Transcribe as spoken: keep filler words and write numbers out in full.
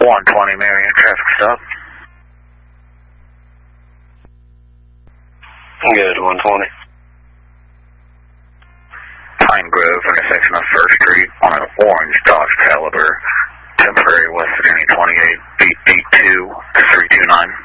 one twenty Marion, traffic stop. Good, one twenty. Pine Grove, intersection of First Street on an orange Dodge Caliber, temporary West Virginia twenty-eight, eight eight two three two nine.